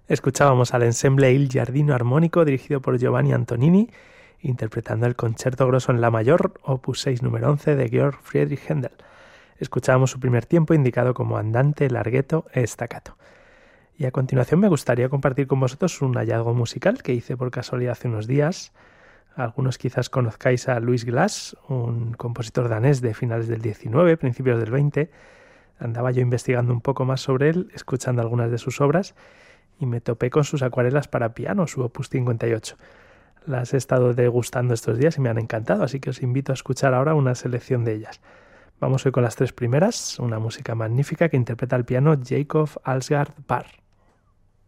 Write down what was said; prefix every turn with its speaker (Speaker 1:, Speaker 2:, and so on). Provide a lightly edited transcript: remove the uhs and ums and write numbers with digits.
Speaker 1: Escuchábamos al ensemble Il Giardino Armónico dirigido por Giovanni Antonini, interpretando el Concerto Grosso en La mayor, opus 6 número 11 de Georg Friedrich Händel. Escuchábamos su primer tiempo indicado como andante, larghetto e staccato. Y a continuación me gustaría compartir con vosotros un hallazgo musical que hice por casualidad hace unos días. Algunos quizás conozcáis a Louis Glass, un compositor danés de finales del 19, principios del 20. Andaba yo investigando un poco más sobre él, escuchando algunas de sus obras, y me topé con sus acuarelas para piano, su opus 58. Las he estado degustando estos días y me han encantado, así que os invito a escuchar ahora una selección de ellas. Vamos hoy con las tres primeras, una música magnífica que interpreta al piano Jacob Alsgaard Parr.